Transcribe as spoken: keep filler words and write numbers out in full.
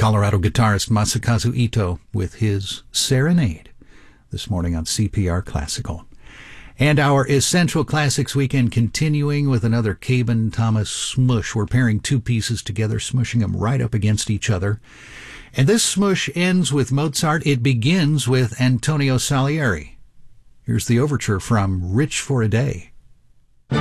Colorado guitarist Masakazu Ito with his Serenade this morning on C P R Classical. And our Essential Classics weekend continuing with another Caban Thomas smush. We're pairing two pieces together, smushing them right up against each other. And this smush ends with Mozart. It begins with Antonio Salieri. Here's the overture from Rich for a Day.